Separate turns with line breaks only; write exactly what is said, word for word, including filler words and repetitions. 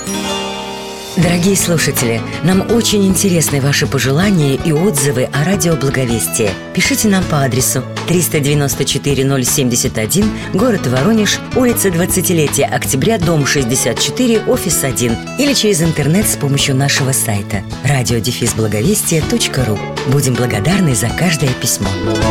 Дорогие слушатели, нам очень интересны ваши пожелания и отзывы о радио Благовестие. Пишите нам по адресу триста девяносто четыре ноль семьдесят один, город Воронеж, улица двадцатилетия Октября, дом шестьдесят четыре, офис один, или через интернет с помощью нашего сайта радио дефис благовестие точка ру. Будем благодарны за каждое письмо.